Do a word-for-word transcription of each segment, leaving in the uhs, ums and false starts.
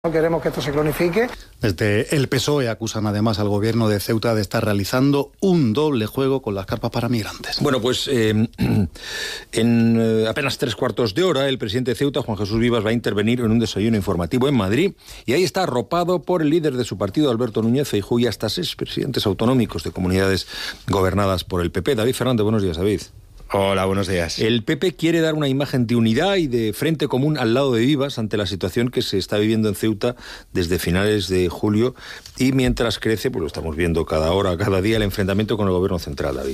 No queremos que esto se cronifique. Desde el P S O E acusan además al gobierno de Ceuta de estar realizando un doble juego con las carpas para migrantes. Bueno, pues eh, en eh, apenas tres cuartos de hora el presidente de Ceuta, Juan Jesús Vivas, va a intervenir en un desayuno informativo en Madrid y ahí está arropado por el líder de su partido, Alberto Núñez Feijóo, y hasta seis presidentes autonómicos de comunidades gobernadas por el P P. David Fernández, buenos días, David. Hola, buenos días. El P P quiere dar una imagen de unidad y de frente común al lado de Vivas ante la situación que se está viviendo en Ceuta desde finales de julio y mientras crece, pues lo estamos viendo cada hora, cada día, el enfrentamiento con el gobierno central, David.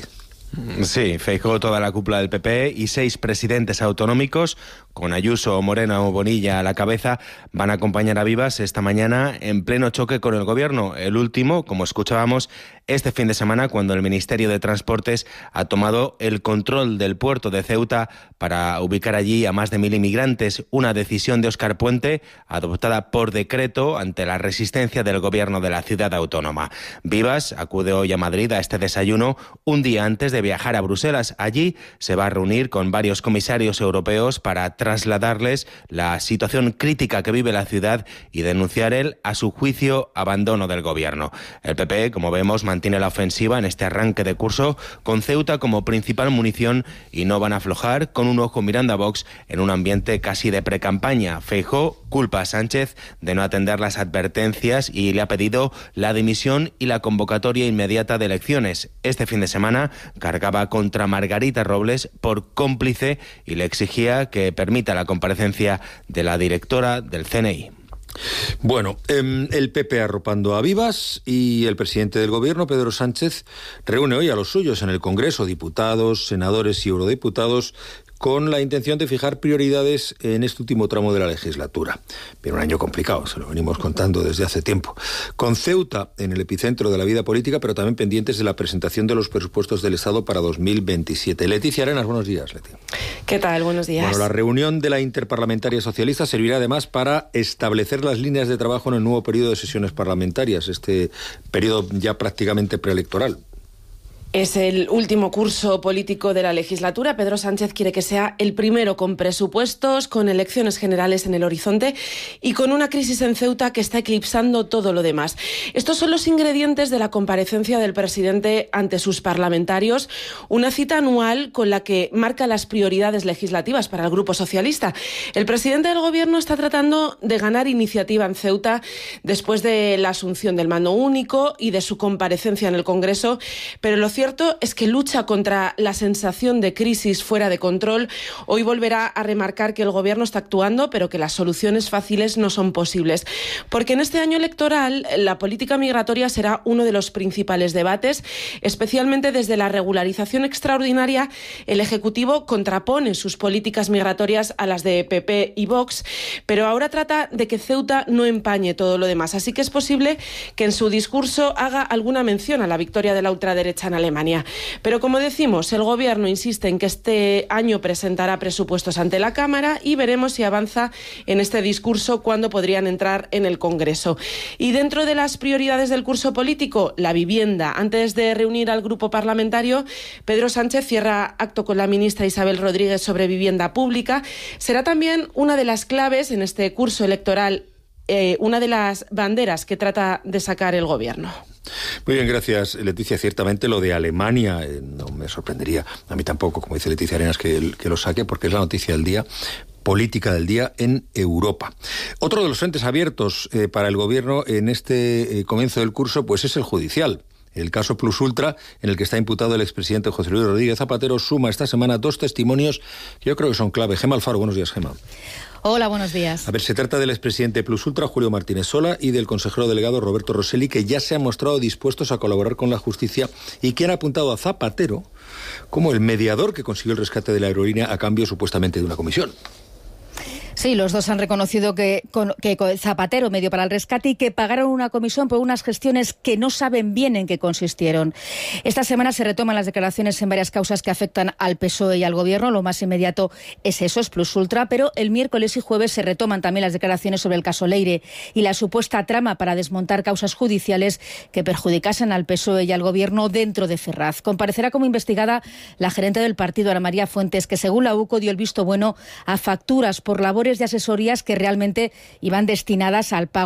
Sí, Feijóo, toda la cúpula del P P y seis presidentes autonómicos, con Ayuso, Morena o Bonilla a la cabeza, van a acompañar a Vivas esta mañana en pleno choque con el gobierno. El último, como escuchábamos, este fin de semana, cuando el Ministerio de Transportes ha tomado el control del puerto de Ceuta para ubicar allí a más de mil inmigrantes. Una decisión de Óscar Puente, adoptada por decreto ante la resistencia del gobierno de la ciudad autónoma. Vivas acude hoy a Madrid a este desayuno un día antes de viajar a Bruselas. Allí se va a reunir con varios comisarios europeos para trasladarles la situación crítica que vive la ciudad y denunciar el, a su juicio, abandono del gobierno. El P P, como vemos, mantiene la ofensiva en este arranque de curso con Ceuta como principal munición y no van a aflojar, con un ojo mirando a Vox en un ambiente casi de precampaña. Feijóo culpa a Sánchez de no atender las advertencias y le ha pedido la dimisión y la convocatoria inmediata de elecciones. Este fin de semana cargaba contra Margarita Robles por cómplice y le exigía que permita la comparecencia de la directora del C N I. Bueno, eh, el P P arropando a Vivas y el presidente del gobierno, Pedro Sánchez, reúne hoy a los suyos en el Congreso, diputados, senadores y eurodiputados, con la intención de fijar prioridades en este último tramo de la legislatura. Viene un año complicado, se lo venimos contando desde hace tiempo. Con Ceuta en el epicentro de la vida política, pero también pendientes de la presentación de los presupuestos del Estado para dos mil veintisiete. Leticia Arenas, buenos días, Leti. ¿Qué tal? Buenos días. Bueno, la reunión de la Interparlamentaria Socialista servirá además para establecer las líneas de trabajo en el nuevo periodo de sesiones parlamentarias, este periodo ya prácticamente preelectoral. Es el último curso político de la legislatura. Pedro Sánchez quiere que sea el primero con presupuestos, con elecciones generales en el horizonte y con una crisis en Ceuta que está eclipsando todo lo demás. Estos son los ingredientes de la comparecencia del presidente ante sus parlamentarios, una cita anual con la que marca las prioridades legislativas para el Grupo Socialista. El presidente del Gobierno está tratando de ganar iniciativa en Ceuta después de la asunción del mando único y de su comparecencia en el Congreso, pero lo cierto es que lucha contra la sensación de crisis fuera de control. Hoy volverá a remarcar que el gobierno está actuando, pero que las soluciones fáciles no son posibles. Porque en este año electoral la política migratoria será uno de los principales debates, especialmente desde la regularización extraordinaria. El Ejecutivo contrapone sus políticas migratorias a las de P P y Vox, pero ahora trata de que Ceuta no empañe todo lo demás. Así que es posible que en su discurso haga alguna mención a la victoria de la ultraderecha en Alemania. Pero como decimos, el Gobierno insiste en que este año presentará presupuestos ante la Cámara y veremos si avanza en este discurso cuándo podrían entrar en el Congreso. Y dentro de las prioridades del curso político, la vivienda. Antes de reunir al grupo parlamentario, Pedro Sánchez cierra acto con la ministra Isabel Rodríguez sobre vivienda pública. Será también una de las claves en este curso electoral, eh, una de las banderas que trata de sacar el Gobierno. Muy bien, gracias, Leticia. Ciertamente lo de Alemania eh, no me sorprendería, a mí tampoco, como dice Leticia Arenas, que, que lo saque, porque es la noticia del día, política del día en Europa. Otro de los frentes abiertos eh, para el gobierno en este eh, comienzo del curso, pues es el judicial. El caso Plus Ultra, en el que está imputado el expresidente José Luis Rodríguez Zapatero, suma esta semana dos testimonios que yo creo que son clave. Gema Alfaro, buenos días, Gema. Hola, buenos días. A ver, se trata del expresidente Plus Ultra, Julio Martínez Sola, y del consejero delegado Roberto Rosselli, que ya se han mostrado dispuestos a colaborar con la justicia y que han apuntado a Zapatero como el mediador que consiguió el rescate de la aerolínea a cambio supuestamente de una comisión. Sí, los dos han reconocido que, con, que Zapatero medio para el rescate y que pagaron una comisión por unas gestiones que no saben bien en qué consistieron. Esta semana se retoman las declaraciones en varias causas que afectan al P S O E y al Gobierno. Lo más inmediato es eso, es Plus Ultra, pero el miércoles y jueves se retoman también las declaraciones sobre el caso Leire y la supuesta trama para desmontar causas judiciales que perjudicasen al P S O E y al Gobierno dentro de Ferraz. Comparecerá como investigada la gerente del partido, Ana María Fuentes, que según la U C O dio el visto bueno a facturas por labores consultores de asesorías que realmente iban destinadas al pago